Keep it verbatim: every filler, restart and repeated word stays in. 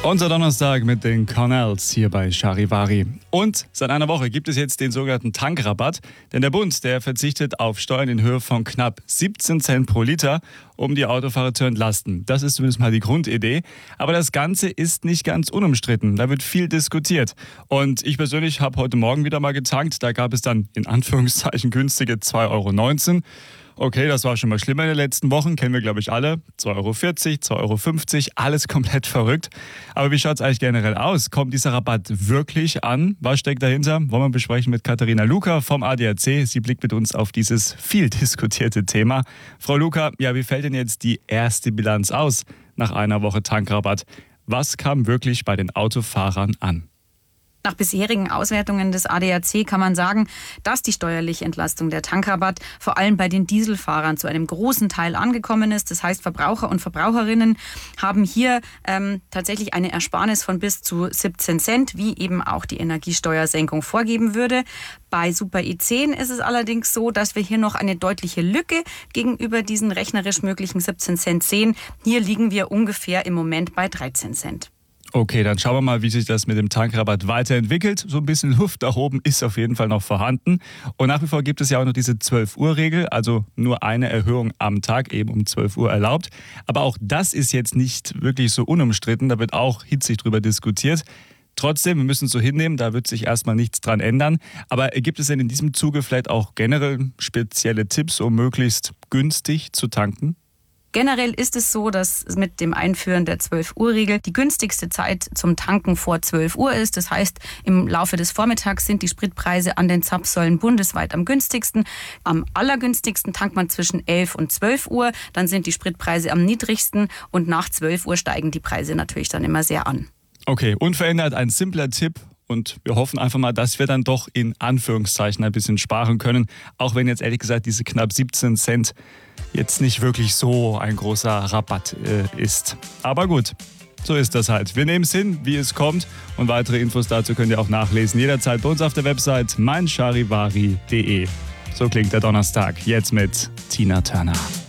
Unser Donnerstag mit den Cornells hier bei Charivari. Und seit einer Woche gibt es jetzt den sogenannten Tankrabatt, denn der Bund, der verzichtet auf Steuern in Höhe von knapp siebzehn Cent pro Liter, um die Autofahrer zu entlasten. Das ist zumindest mal die Grundidee. Aber das Ganze ist nicht ganz unumstritten. Da wird viel diskutiert. Und ich persönlich habe heute Morgen wieder mal getankt. Da gab es dann in Anführungszeichen günstige zwei Euro neunzehn. Okay, das war schon mal schlimmer in den letzten Wochen, kennen wir glaube ich alle. zwei Euro vierzig, zwei Euro fünfzig, alles komplett verrückt. Aber wie schaut es eigentlich generell aus? Kommt dieser Rabatt wirklich an? Was steckt dahinter? Wollen wir besprechen mit Katharina Luca vom A D A C. Sie blickt mit uns auf dieses viel diskutierte Thema. Frau Luca, ja, wie fällt denn jetzt die erste Bilanz aus nach einer Woche Tankrabatt? Was kam wirklich bei den Autofahrern an? Nach bisherigen Auswertungen des A D A C kann man sagen, dass die steuerliche Entlastung der Tankrabatt vor allem bei den Dieselfahrern zu einem großen Teil angekommen ist. Das heißt, Verbraucher und Verbraucherinnen haben hier ähm, tatsächlich eine Ersparnis von bis zu siebzehn Cent, wie eben auch die Energiesteuersenkung vorgeben würde. Bei Super E zehn ist es allerdings so, dass wir hier noch eine deutliche Lücke gegenüber diesen rechnerisch möglichen siebzehn Cent sehen. Hier liegen wir ungefähr im Moment bei dreizehn Cent. Okay, dann schauen wir mal, wie sich das mit dem Tankrabatt weiterentwickelt. So ein bisschen Luft nach oben ist auf jeden Fall noch vorhanden. Und nach wie vor gibt es ja auch noch diese zwölf Uhr Regel, also nur eine Erhöhung am Tag, eben um zwölf Uhr erlaubt. Aber auch das ist jetzt nicht wirklich so unumstritten, da wird auch hitzig drüber diskutiert. Trotzdem, wir müssen es so hinnehmen, da wird sich erstmal nichts dran ändern. Aber gibt es denn in diesem Zuge vielleicht auch generell spezielle Tipps, um möglichst günstig zu tanken? Generell ist es so, dass mit dem Einführen der zwölf Uhr Regel die günstigste Zeit zum Tanken vor zwölf Uhr ist. Das heißt, im Laufe des Vormittags sind die Spritpreise an den Zapfsäulen bundesweit am günstigsten. Am allergünstigsten tankt man zwischen elf und zwölf Uhr. Dann sind die Spritpreise am niedrigsten und nach zwölf Uhr steigen die Preise natürlich dann immer sehr an. Okay, unverändert ein simpler Tipp. Und wir hoffen einfach mal, dass wir dann doch in Anführungszeichen ein bisschen sparen können. Auch wenn jetzt ehrlich gesagt diese knapp siebzehn Cent jetzt nicht wirklich so ein großer Rabatt äh, ist. Aber gut, so ist das halt. Wir nehmen es hin, wie es kommt. Und weitere Infos dazu könnt ihr auch nachlesen. Jederzeit bei uns auf der Website mein charivari punkt de. So klingt der Donnerstag. Jetzt mit Tina Turner.